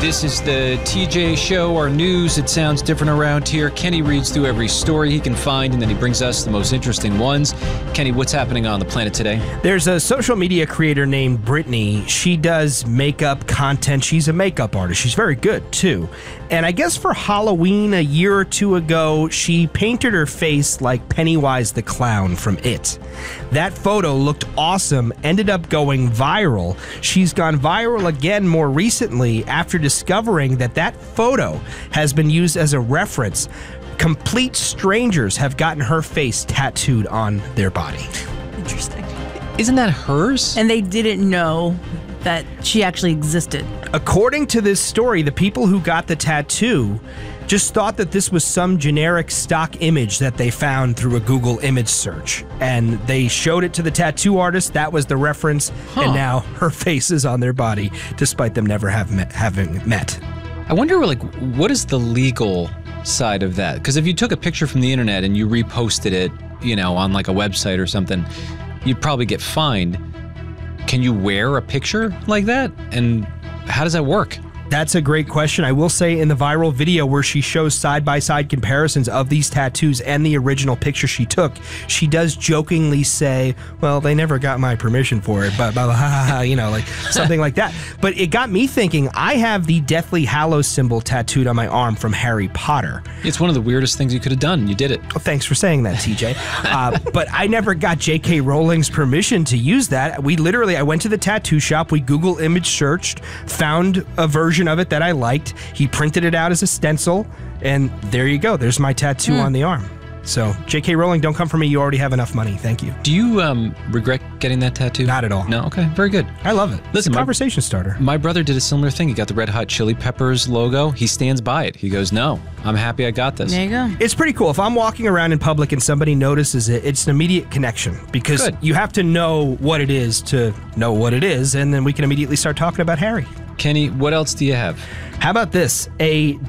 This is the TJ Show, our news. It sounds different around here. Kenny reads through every story he can find, and then he brings us the most interesting ones. Kenny, what's happening on the planet today? There's a social media creator named Brittany. She does makeup content. She's a makeup artist. She's very good, too. And I guess for Halloween a year or two ago, she painted her face like Pennywise the Clown from It. That photo looked awesome, ended up going viral. She's gone viral again more recently after discovering that photo has been used as a reference. Complete strangers have gotten her face tattooed on their body. Interesting. Isn't that hers? And they didn't know that she actually existed. According to this story, the people who got the tattoo just thought that this was some generic stock image that they found through a Google image search. And they showed it to the tattoo artist. That was the reference. And now her face is on their body, despite them never having met. I wonder, what is the legal side of that? Because if you took a picture from the internet and you reposted it, on like a website or something, you'd probably get fined. Can you wear a picture like that? And how does that work? That's a great question. I will say in the viral video where she shows side-by-side comparisons of these tattoos and the original picture she took, she does jokingly say, well, they never got my permission for it, but blah, blah, ha, ha, like something like that. But it got me thinking, I have the Deathly Hallows symbol tattooed on my arm from Harry Potter. It's one of the weirdest things you could have done. You did it. Well, thanks for saying that, TJ. But I never got J.K. Rowling's permission to use that. I went to the tattoo shop, we Google image searched, found a version of it that I liked. He printed it out as a stencil, and there you go. There's my tattoo on the arm. So, J.K. Rowling, don't come for me. You already have enough money. Thank you. Do you regret getting that tattoo? Not at all. No? Okay, very good. I love it. Listen, it's a conversation starter. My brother did a similar thing. He got the Red Hot Chili Peppers logo. He stands by it. He goes, no, I'm happy I got this. There you go. It's pretty cool. If I'm walking around in public and somebody notices it, it's an immediate connection because you have to know what it is to know what it is, and then we can immediately start talking about Harry. Kenny, what else do you have? How about this? A